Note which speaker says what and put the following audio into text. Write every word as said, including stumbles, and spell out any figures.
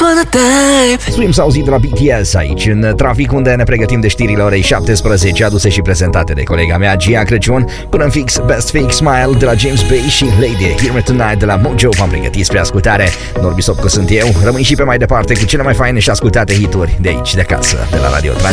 Speaker 1: wanna dive.
Speaker 2: Swim s-a auzit de la B T S aici, în trafic, unde ne pregătim de știrile orei șaptesprezece, aduse și prezentate de colega mea, Gia Crăciun. Până în fix, Best Fake Smile de la James Bay și Lady Hear Me Tonight de la Mojo v-am pregătit spre ascultare. Norbi Sopco sunt eu, rămâi și pe mai departe cu cele mai faine și ascultate hituri de aici, de acasă, de la Radio Trans.